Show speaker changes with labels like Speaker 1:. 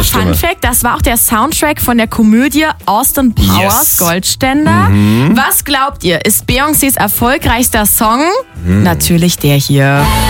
Speaker 1: Fun Fact, das war auch der Soundtrack von der Komödie Austin Powers Goldständer. Was glaubt ihr, ist Beyoncés erfolgreichster Song? Natürlich der hier.